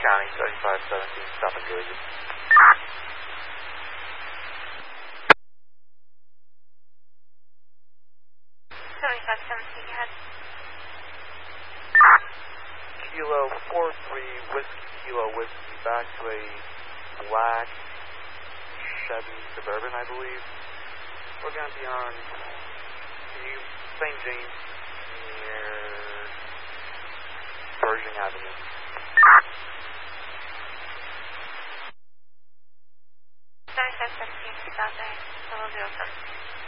County, 7517, stop and Jersey. Kilo 43 Whiskey Kilo Whiskey, back to a black Chevy Suburban, I believe. We're going to be on St. James near Pershing Avenue. Sorry, 517, stop there. 007.